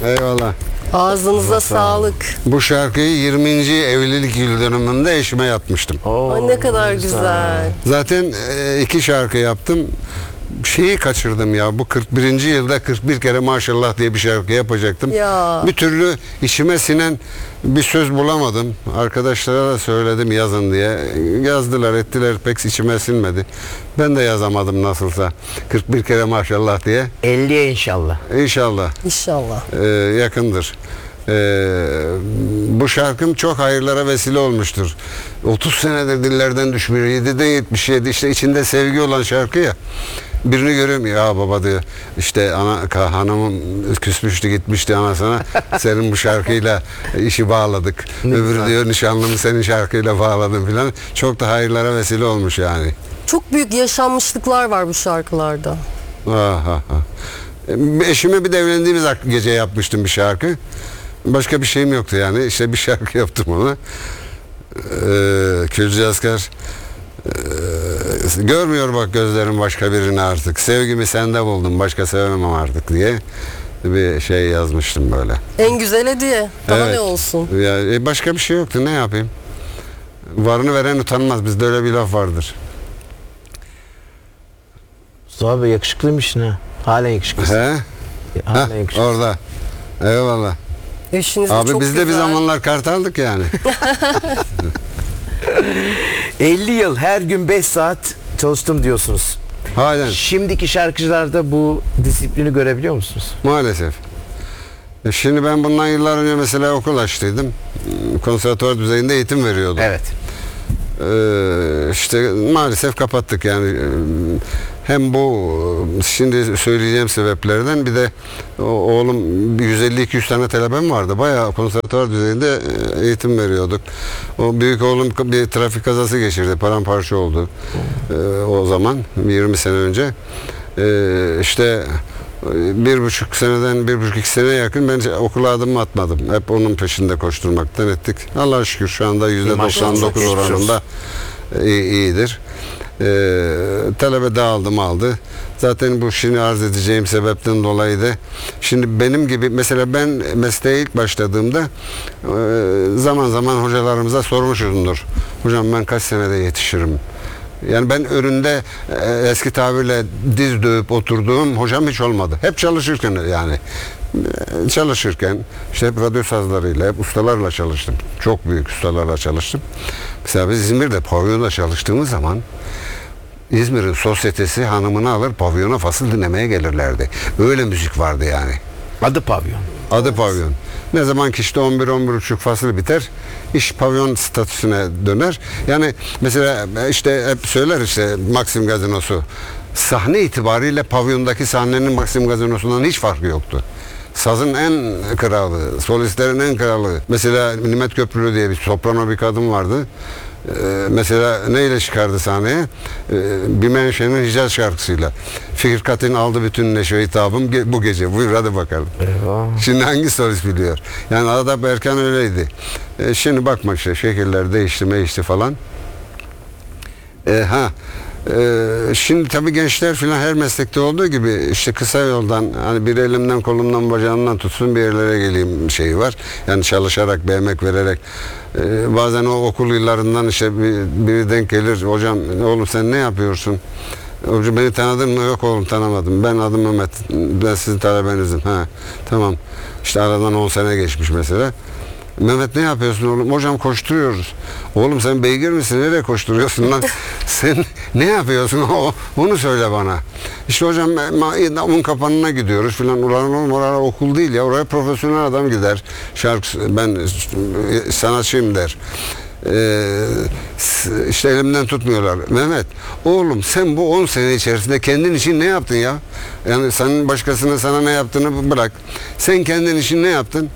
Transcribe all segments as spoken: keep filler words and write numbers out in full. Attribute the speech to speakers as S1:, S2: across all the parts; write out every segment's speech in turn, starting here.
S1: Eyvallah.
S2: Ağzınıza sağlık.
S1: Bu şarkıyı yirminci evlilik yıl dönümünde eşime yapmıştım.
S3: Oo,
S2: Ay ne kadar güzel.
S1: Zaten e, iki şarkı yaptım. Şeyi kaçırdım ya. Bu kırk birinci yılda kırk bir kere maşallah diye bir şarkı yapacaktım.
S2: Ya.
S1: Bir türlü içime sinen bir söz bulamadım. Arkadaşlara da söyledim yazın diye. Yazdılar ettiler, pek içime sinmedi. Ben de yazamadım nasılsa. kırk bir kere maşallah diye.
S3: elliye inşallah.
S1: İnşallah.
S2: İnşallah.
S1: Ee, yakındır. Ee, bu şarkım çok hayırlara vesile olmuştur. otuz senedir dillerden düşmüyor. yedide yetmiş yedi işte içinde sevgi olan şarkı ya. Birini görüyorum ya baba diyor. İşte ana hanımım küsmüştü gitmişti anasına. Senin bu şarkıyla işi bağladık. Öbürü diyor nişanlımı senin şarkıyla bağladım filan. Çok da hayırlara vesile olmuş yani.
S2: Çok büyük yaşanmışlıklar var bu şarkılarda.
S1: Ah, ah, ah. Eşime bir de evlendiğimiz gece yapmıştım bir şarkı. Başka bir şeyim yoktu yani. İşte bir şarkı yaptım ona. Ee, Külcü Asker ee, görmüyor bak gözlerim başka birini artık. Sevgimi sende buldum. Başka sevemem artık diye bir şey yazmıştım böyle.
S2: En güzel hediye. Daha
S1: Evet.
S2: ne olsun?
S1: Ya, e, başka bir şey yoktu. Ne yapayım? Varını veren utanmaz. Bizde öyle bir laf vardır.
S3: Mustafa Bey yakışıklıymışsın ha. Halen yakışıklısın.
S1: He?
S3: Halen
S1: Heh,
S3: yakışıklısın.
S1: orada. Eyvallah.
S2: Eşiniz de
S1: Abi
S2: çok
S1: biz de
S2: güzel.
S1: bir zamanlar kartaldık yani.
S3: elli yıl her gün beş saat çalıştım diyorsunuz.
S1: Halen.
S3: Şimdiki şarkıcılarda bu disiplini görebiliyor musunuz?
S1: Maalesef. E, Şimdi ben bundan yıllar önce mesela okul açtıydım. Konservatuvar düzeyinde eğitim veriyordum.
S3: Evet.
S1: Ee, işte maalesef kapattık yani. Ee, Hem bu şimdi söyleyeceğim sebeplerden bir de o- oğlum yüz elli iki yüz tane talebem vardı. Bayağı konservatuvar düzeyinde e, eğitim veriyorduk. O büyük oğlum bir trafik kazası geçirdi. Paramparça oldu. Ee, o zaman yirmi sene önce. Ee, işte bir buçuk seneden bir buçuk iki sene yakın ben okula adımımı atmadım. Hep onun peşinde koşturmaktan ettik. Allah'a şükür şu anda yüzde doksan dokuz
S3: Maşallah.
S1: oranında iyi, iyidir. Ee, talebe dağıldı aldı. Zaten bu şimdi arz edeceğim sebepten dolayı da şimdi benim gibi mesela ben mesleğe ilk başladığımda e, zaman zaman hocalarımıza sormuşumdur. Hocam ben kaç senede yetişirim? Yani ben önünde e, eski tabirle diz dövüp oturduğum hocam hiç olmadı. Hep çalışırken yani e, çalışırken işte hep radyo sazlarıyla, hep ustalarla çalıştım. Çok büyük ustalarla çalıştım. Mesela biz İzmir'de pavyonda çalıştığımız zaman İzmir'in sosyetesi hanımını alır pavyona fasıl dinlemeye gelirlerdi. Öyle müzik vardı yani.
S3: Adı pavyon.
S1: Adı pavyon. Ne zaman ki işte on bir on bir buçuk fasıl biter, iş pavyon statüsüne döner. Yani mesela işte hep söyler işte Maxim Gazinosu. Sahne itibariyle pavyondaki sahnenin Maxim Gazinosu'ndan hiç farkı yoktu. Sazın en kralı, solistlerin en kralı. Mesela Nimet Köprülü diye bir soprano bir kadın vardı. Ee, mesela neyle çıkardı sahneye? Ee, Bimen Şen'in Hicaz şarkısıyla. Fikri Kat'in aldı bütün neşe hitabım ge- bu gece. Buyur hadi bakalım.
S3: Eyvah.
S1: Şimdi hangi solist biliyor? Yani Adap Erkan öyleydi. Ee, şimdi bakma işte şekiller değişti değişti falan. Ee, ha Ee, şimdi tabii gençler filan her meslekte olduğu gibi işte kısa yoldan hani bir elimden kolumdan bacağımdan tutsun bir yerlere geleyim şeyi var. Yani çalışarak bir emek vererek ee, bazen o okul yıllarından işte bir, biri denk gelir hocam oğlum sen ne yapıyorsun? Hocam beni tanıdın mı? Yok oğlum tanımadım. Ben adım Mehmet. Ben sizin talebenizim. Ha tamam. İşte aradan on sene geçmiş mesela. Mehmet ne yapıyorsun oğlum? Hocam koşturuyoruz. Oğlum sen beygir misin? Nereye koşturuyorsun lan? Sen ne yapıyorsun? O, onu söyle bana. İşte hocam un kapanına gidiyoruz filan. Ulan oğlum oraya okul değil ya. Oraya profesyonel adam gider. Şarkı ben sanatçıyım der. Ee, işte elimden tutmuyorlar. Mehmet oğlum sen bu on sene içerisinde kendin için ne yaptın ya? Yani senin başkasına sana ne yaptığını bırak. Sen kendin için ne yaptın?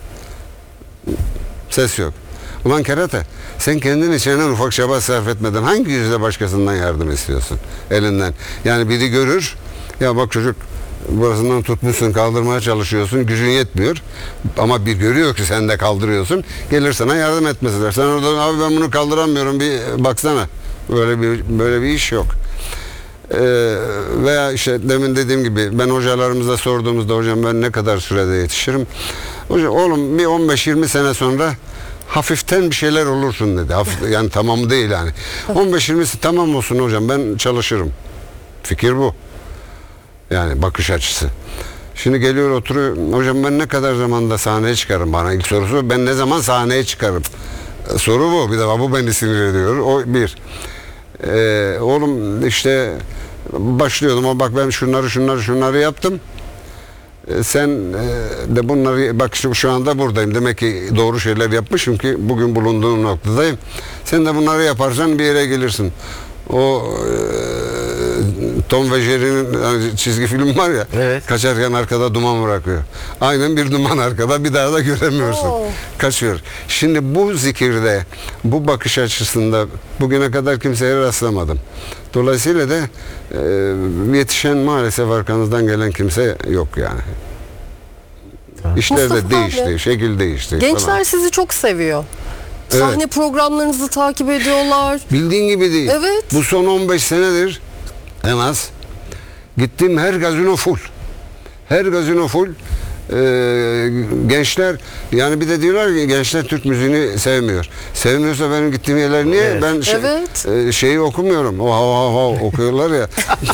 S1: Ses yok. Ulan kerata sen kendin için en ufak çaba sarf etmeden hangi yüzle başkasından yardım istiyorsun? Elinden. Yani biri görür ya bak çocuk burasından tutmuşsun kaldırmaya çalışıyorsun gücün yetmiyor ama bir görüyor ki sen de kaldırıyorsun gelir sana yardım etmesiler. Sen orada abi ben bunu kaldıramıyorum bir baksana. Böyle bir böyle bir iş yok. Ee, veya işte demin dediğim gibi ben hocalarımıza sorduğumuzda hocam ben ne kadar sürede yetişirim? Hocam oğlum bir on beş yirmi sene sonra hafiften bir şeyler olursun dedi. Hafif, yani tamamı değil yani. on beş yirmisi tamam olsun hocam ben çalışırım. Fikir bu. Yani bakış açısı. Şimdi geliyor oturuyor. Hocam ben ne kadar zamanda sahneye çıkarım? Bana ilk sorusu ben ne zaman sahneye çıkarım? Soru bu. Bir de bu beni sinir ediyor. O bir. Ee, oğlum işte başlıyordum ama bak ben şunları şunları şunları yaptım. Ee, sen e, de bunları bak şu, şu anda buradayım. Demek ki doğru şeyler yapmışım ki bugün bulunduğum noktadayım. Sen de bunları yaparsan bir yere gelirsin. O e, Tom ve Jerry'nin hani çizgi film var ya,
S3: Evet.
S1: kaçarken arkada duman bırakıyor. Aynen bir duman arkada, bir daha da göremiyorsun.
S2: Oo.
S1: Kaçıyor. Şimdi bu zikirde, bu bakış açısında bugüne kadar kimseye rastlamadım. Dolayısıyla da e, yetişen maalesef arkanızdan gelen kimse yok yani. İşler de
S2: Mustafa
S1: değişti,
S2: abi,
S1: şekil değişti.
S2: Gençler
S1: falan.
S2: sizi çok seviyor.
S1: Evet.
S2: Sahne programlarınızı takip ediyorlar.
S1: Bildiğin gibi değil.
S2: Evet.
S1: Bu son on beş senedir en az gittiğim her gazino full. Her gazino full. Ee, gençler yani bir de diyorlar ki gençler Türk müziğini sevmiyor. Sevmiyorsa benim gittiğim yerler niye?
S3: Evet.
S1: Ben şey-
S2: Evet.
S1: e, şeyi okumuyorum. O hava hava okuyorlar ya.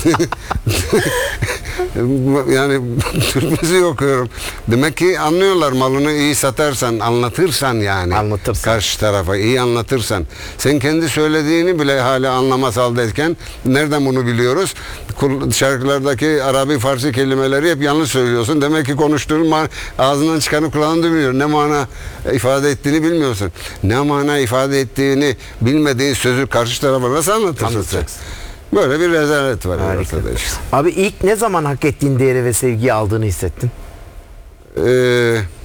S1: Yani Türk müziği okuyorum. Demek ki anlıyorlar malını iyi satarsan, anlatırsan yani.
S3: Anlatırsan.
S1: Karşı tarafa iyi anlatırsan. Sen kendi söylediğini bile hala anlamaz haldeyken nereden bunu biliyoruz? Kul- Şarkılardaki Arabi Farsi kelimeleri hep yanlış söylüyorsun. Demek ki konuştuğun ma- ağzından çıkanı kulağın duymuyor. Ne mana ifade ettiğini bilmiyorsun. Ne mana ifade ettiğini bilmediğin sözü karşı tarafa nasıl anlatırsın sen?
S3: Anlatacaksın.
S1: Böyle bir rezalet var
S3: Harika.
S1: ortada işte.
S3: Abi ilk ne zaman hak ettiğin değeri ve sevgiyi aldığını hissettin?
S1: Ee,